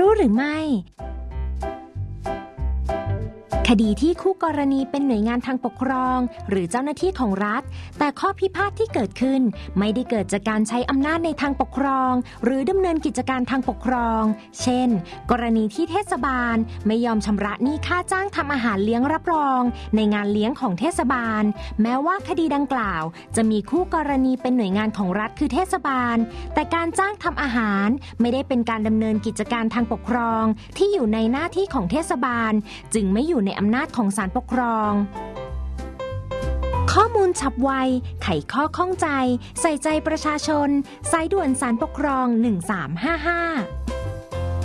รู้หรือไม่คดีที่คู่กรณีเป็นหน่วยงานทางปกครองหรือเจ้าหน้าที่ของรัฐแต่ข้อพิพาทที่เกิดขึ้นไม่ได้เกิดจากการใช้อำนาจในทางปกครองหรือดำเนินกิจการทางปกครองเช่นกรณีที่เทศบาลไม่ยอมชำระหนี้ค่าจ้างทำอาหารเลี้ยงรับรองในงานเลี้ยงของเทศบาลแม้ว่าคดีดังกล่าวจะมีคู่กรณีเป็นหน่วยงานของรัฐคือเทศบาลแต่การจ้างทำอาหารไม่ได้เป็นการดำเนินกิจการทางปกครองที่อยู่ในหน้าที่ของเทศบาลจึงไม่อยู่ในอำนาจของศาลปกครองข้อมูลฉับไวไขข้อข้องใจใส่ใจประชาชนสายด่วนศาลปกครอง1355